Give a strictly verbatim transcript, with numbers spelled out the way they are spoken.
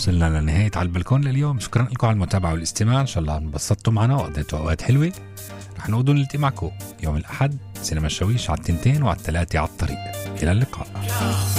وصلنا لنهاية على البلكون لليوم. شكرا لكم على المتابعة والاستماع، إن شاء الله انبسطتوا معنا وقضيتوا أوقات حلوة. رح نقعد نلتقي معكم يوم الأحد سينما الشويش على التنتين وعلى الثلاثة على الطريق. إلى اللقاء.